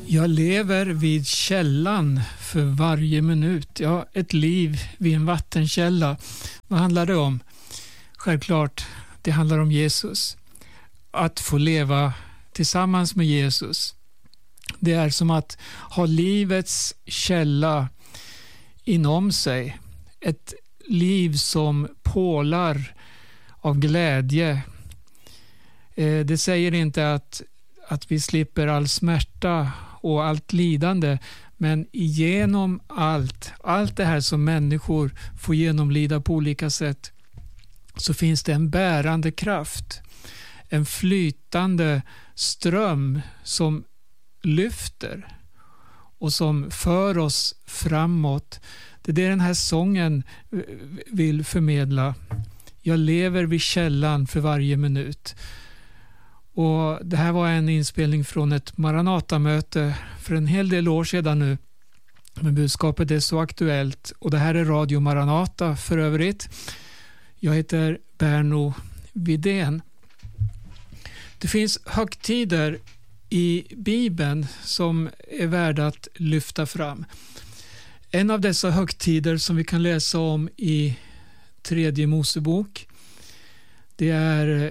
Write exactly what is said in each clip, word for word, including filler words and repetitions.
Jag lever vid källan för varje minut. Ja, ett liv vid en vattenkälla. Vad handlar det om? Självklart, det handlar om Jesus. Att få leva tillsammans med Jesus. Det är som att ha livets källa inom sig. Ett liv som pålar av glädje. Det säger inte att, att vi slipper all smärta och allt lidande, men genom allt, allt det här som människor får genomlida på olika sätt, så finns det en bärande kraft, en flytande ström som lyfter och som för oss framåt. Det är det den här sången vill förmedla. Jag lever vid källan för varje minut. Och det här var en inspelning från ett Maranata-möte för en hel del år sedan nu. Men budskapet är så aktuellt. Och det här är Radio Maranata för övrigt. Jag heter Berno Widén. Det finns högtider i Bibeln som är värda att lyfta fram. En av dessa högtider som vi kan läsa om i tredje Mosebok, det är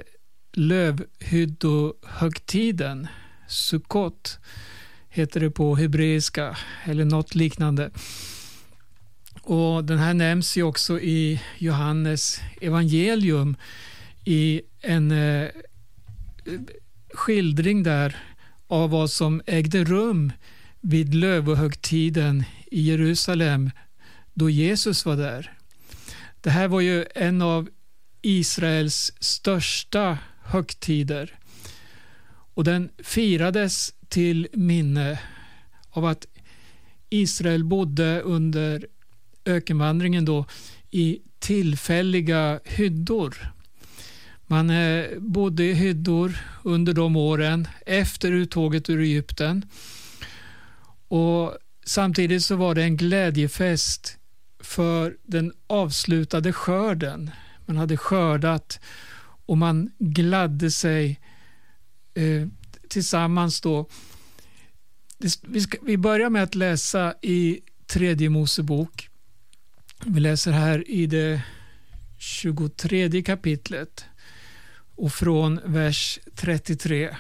lövhyddohögtiden. Sukkot heter det på hebreiska eller något liknande. Och den här nämns ju också i Johannes evangelium i en eh, skildring där av vad som ägde rum vid lövhögtiden i Jerusalem då Jesus var där. Det här var ju en av Israels största högtider, och den firades till minne av att Israel bodde under ökenvandringen då i tillfälliga hyddor. Man eh, bodde i hyddor under de åren efter uttåget ur Egypten, och samtidigt så var det en glädjefest för den avslutade skörden. Man hade skördat och man gladde sig eh, tillsammans då. Vi, ska, vi börjar med att läsa i tredje Mosebok. Vi läser här i det tjugotredje kapitlet och från vers trettiotre.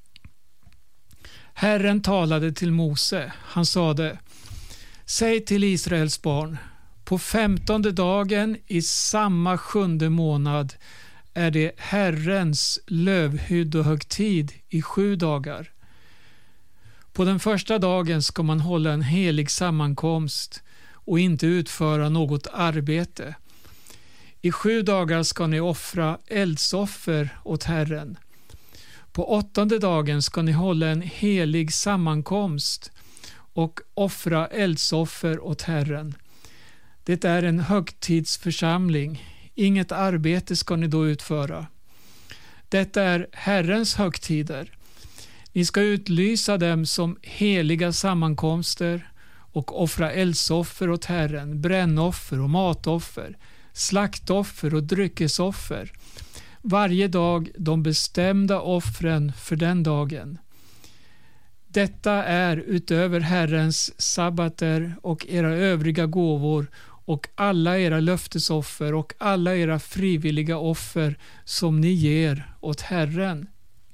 Herren talade till Mose. Han sade: säg till Israels barn, på femtonde dagen i samma sjunde månad är det Herrens lövhyddohögtid i sju dagar. På den första dagen ska man hålla en helig sammankomst och inte utföra något arbete. I sju dagar ska ni offra eldsoffer åt Herren. På åttonde dagen ska ni hålla en helig sammankomst och offra eldsoffer åt Herren. Det är en högtidsförsamling. Inget arbete ska ni då utföra. Detta är Herrens högtider. Ni ska utlysa dem som heliga sammankomster och offra eldsoffer åt Herren, brännoffer och matoffer, slaktoffer och dryckesoffer. Varje dag de bestämda offren för den dagen. Detta är utöver Herrens sabbater och era övriga gåvor och alla era löftesoffer och alla era frivilliga offer som ni ger åt Herren.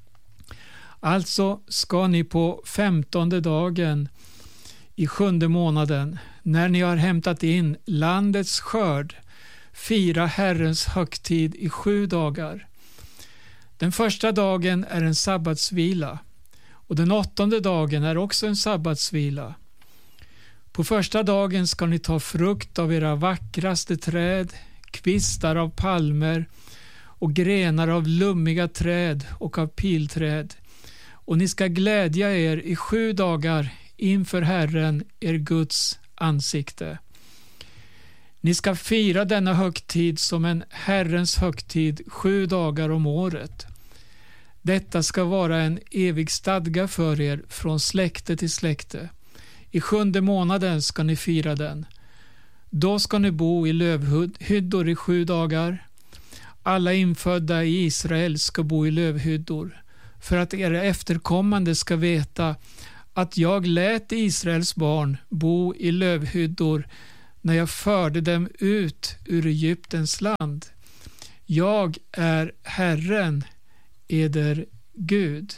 Alltså ska ni på femtonde dagen i sjunde månaden, när ni har hämtat in landets skörd, fira Herrens högtid i sju dagar. Den första dagen är en sabbatsvila, och den åttonde dagen är också en sabbatsvila. På första dagen ska ni ta frukt av era vackraste träd, kvistar av palmer och grenar av lummiga träd och av pilträd. Och ni ska glädja er i sju dagar inför Herren, er Guds ansikte. Ni ska fira denna högtid som en Herrens högtid sju dagar om året. Detta ska vara en evig stadga för er från släkte till släkte. I sjunde månaden ska ni fira den. Då ska ni bo i lövhyddor i sju dagar. Alla infödda i Israel ska bo i lövhyddor, för att era efterkommande ska veta att jag lät Israels barn bo i lövhyddor när jag förde dem ut ur Egyptens land. Jag är Herren, eder Gud.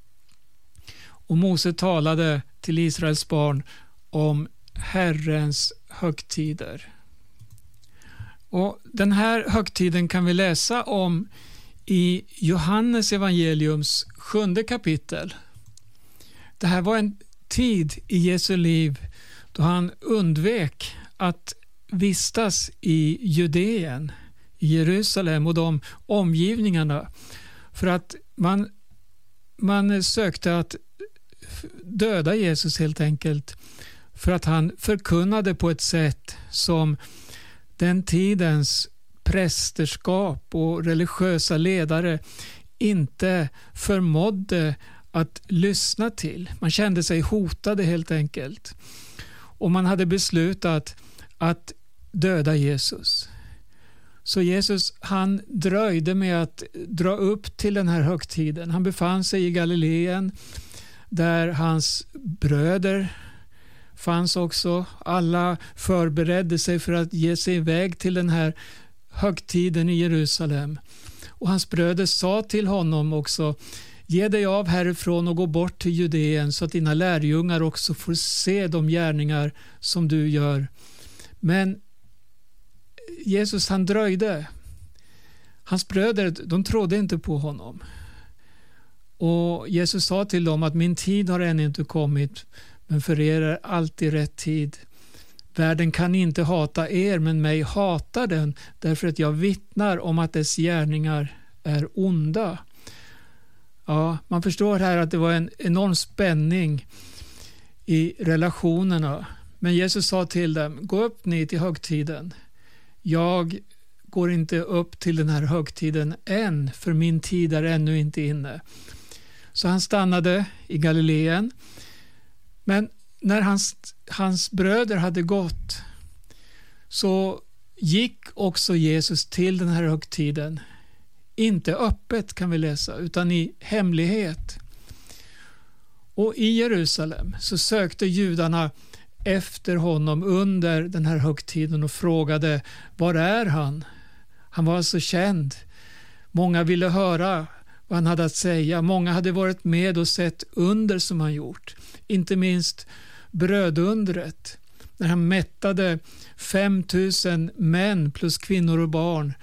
Och Mose talade till Israels barn om Herrens högtider. Och den här högtiden kan vi läsa om i Johannes evangeliums sjunde kapitel. Det här var en tid i Jesu liv då han undvek att vistas i Judeen, i Jerusalem och de omgivningarna, för att man, man sökte att döda Jesus helt enkelt, för att han förkunnade på ett sätt som den tidens prästerskap och religiösa ledare inte förmådde att lyssna till. Man kände sig hotade helt enkelt. Och man hade beslutat att döda Jesus. Så Jesus, han dröjde med att dra upp till den här högtiden. Han befann sig i Galileen där hans bröder fanns också. Alla förberedde sig för att ge sig iväg till den här högtiden i Jerusalem. Och hans bröder sa till honom också: ge dig av härifrån och gå bort till Judeen så att dina lärjungar också får se de gärningar som du gör. Men Jesus, han dröjde. Hans bröder, de trodde inte på honom. Och Jesus sa till dem att min tid har ännu inte kommit, men för er är alltid rätt tid. Världen kan inte hata er, men mig hatar den därför att jag vittnar om att dess gärningar är onda. Ja, man förstår här att det var en enorm spänning i relationerna. Men Jesus sa till dem: gå upp ni till högtiden. Jag går inte upp till den här högtiden än, för min tid är ännu inte inne. Så han stannade i Galileen. Men när hans, hans bröder hade gått så gick också Jesus till den här högtiden. Inte öppet kan vi läsa, utan i hemlighet. Och i Jerusalem så sökte judarna efter honom under den här högtiden och frågade: var är han? Han var alltså känd. Många ville höra vad han hade att säga. Många hade varit med och sett under som han gjort. Inte minst brödundret, när han mättade fem tusen män plus kvinnor och barn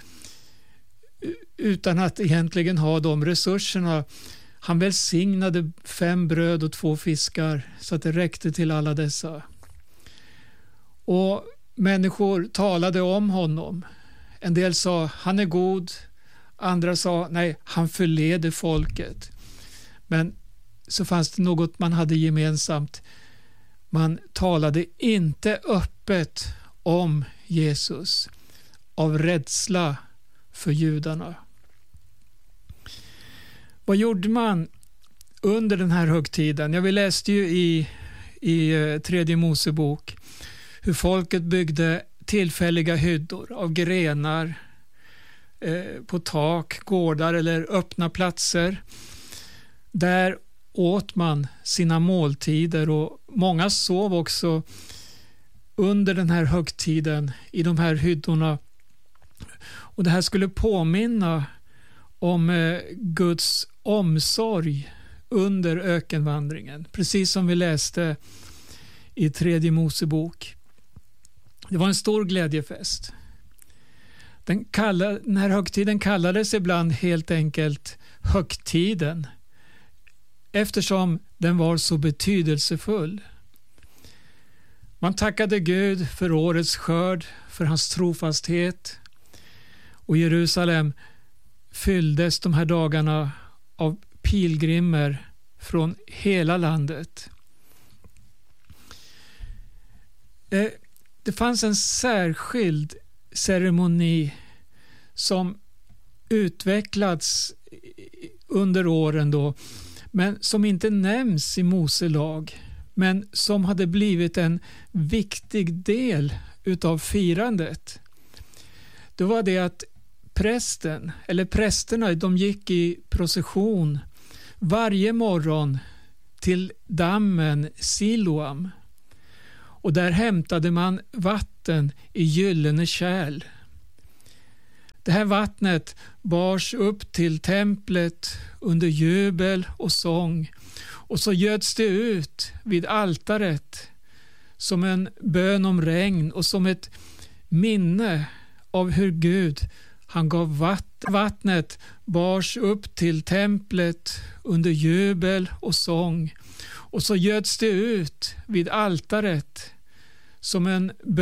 utan att egentligen ha de resurserna. Han välsignade fem bröd och två fiskar så att det räckte till alla dessa. Och människor talade om honom. En del sa: han är god. Andra sa: nej, han förleder folket. Men så fanns det något man hade gemensamt. Man talade inte öppet om Jesus av rädsla för judarna. Vad gjorde man under den här högtiden? Ja, vi läste ju i, i tredje Mosebok hur folket byggde tillfälliga hyddor av grenar eh, på tak, gårdar eller öppna platser. Där åt man sina måltider, och många sov också under den här högtiden i de här hyddorna. Och det här skulle påminna om eh, Guds omsorg under ökenvandringen, precis som vi läste i tredje Mosebok. Det var en stor glädjefest. Den, kalla, den här högtiden kallades ibland helt enkelt högtiden, eftersom den var så betydelsefull. Man tackade Gud för årets skörd, för hans trofasthet, och Jerusalem fylldes de här dagarna av pilgrimer från hela landet. Det fanns en särskild ceremoni som utvecklats under åren då, men som inte nämns i Mose lag, men som hade blivit en viktig del utav firandet. Det var det att prästen, eller prästerna, de gick i procession varje morgon till dammen Siloam, och där hämtade man vatten i gyllene kärl. Det här vattnet bars upp till templet under jubel och sång, och så göds det ut vid altaret som en bön om regn och som ett minne av hur Gud han gav vatten. Vattnet bars upp till templet under jubel och sång, och så göds det ut vid altaret som en bön